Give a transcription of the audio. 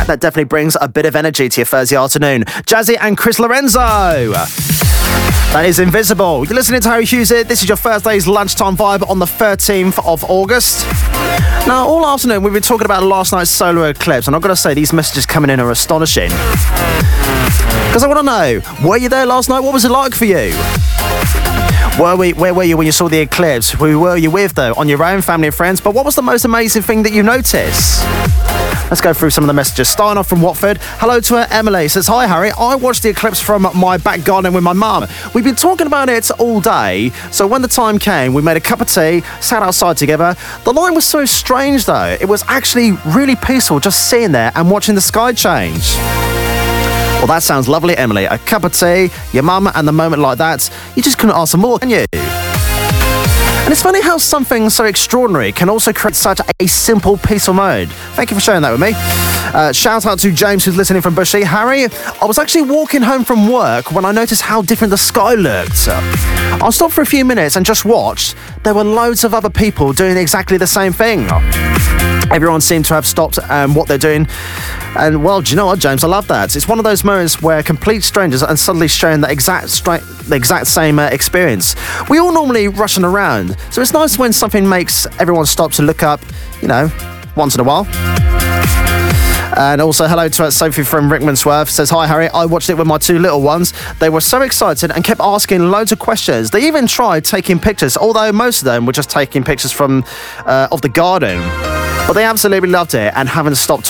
That definitely brings a bit of energy to your Thursday afternoon. Jazzy and Chris Lorenzo. That is Invisible. You're listening to Harry Hughes here. This is your Thursday's lunchtime vibe on the 13th of August. Now, all afternoon, we've been talking about last night's solar eclipse, and I've got to say, these messages coming in are astonishing. Because I want to know, were you there last night? What was it like for you? Where were you when you saw the eclipse? Who were you with, though? On your own, family and friends? But what was the most amazing thing that you noticed? Let's go through some of the messages. Starting off from Watford. Hello to Emily. Says, hi, Harry. I watched the eclipse from my back garden with my mum. We've been talking about it all day. So when the time came, we made a cup of tea, sat outside together. The line was so strange, though. It was actually really peaceful just sitting there and watching the sky change. Well, that sounds lovely, Emily. A cup of tea, your mum, and the moment like that, you just couldn't ask for more, can you? And it's funny how something so extraordinary can also create such a simple, peaceful mode. Thank you for sharing that with me. Shout out to James, who's listening from Bushy. Harry, I was actually walking home from work when I noticed how different the sky looked. I stopped for a few minutes and just watched. There were loads of other people doing exactly the same thing. Everyone seemed to have stopped what they're doing. And, well, do you know what, James? I love that. It's one of those moments where complete strangers are suddenly sharing the exact same experience. We all normally rushing around, so it's nice when something makes everyone stop to look up, once in a while. And also, hello to Sophie from Rickmansworth. Says, hi, Harry. I watched it with my two little ones. They were so excited and kept asking loads of questions. They even tried taking pictures, although most of them were just taking pictures of the garden. But they absolutely loved it and haven't stopped